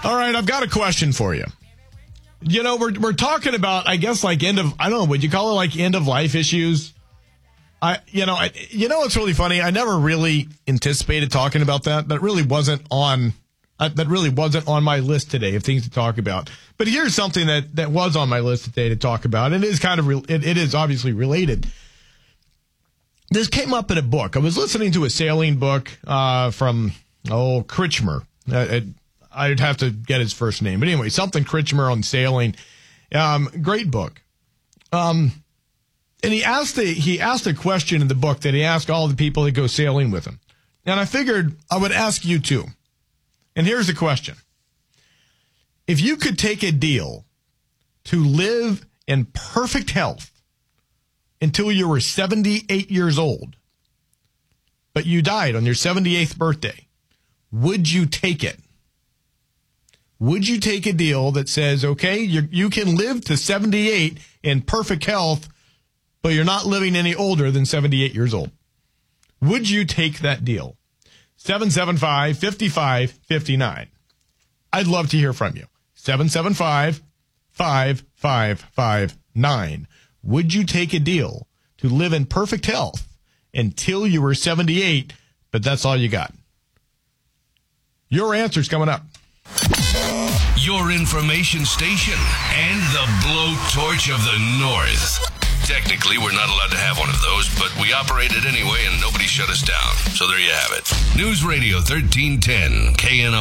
All right, I've got a question for you. You know, we're talking about, I guess, like would you call it like end of life issues? It's really funny. I never really anticipated talking about that. That really wasn't on my list today of things to talk about. But here's something that was on my list today to talk about. It is it is obviously related. This came up in a book. I was listening to a sailing book from Kretschmer. I'd have to get his first name. But anyway, something Kretschmer on sailing. Great book. And he asked a question in the book that he asked all the people that go sailing with him. And I figured I would ask you too. And here's the question. If you could take a deal to live in perfect health until you were 78 years old, but you died on your 78th birthday, would you take it? Would you take a deal that says, okay, you can live to 78 in perfect health, but you're not living any older than 78 years old? Would you take that deal? 775-5559. I'd love to hear from you. 775-5559. Would you take a deal to live in perfect health until you were 78, but that's all you got? Your answer's coming up. Your information station and the blowtorch of the North. Technically, we're not allowed to have one of those, but we operate it anyway, and nobody shut us down. So there you have it. News Radio 1310, KNO.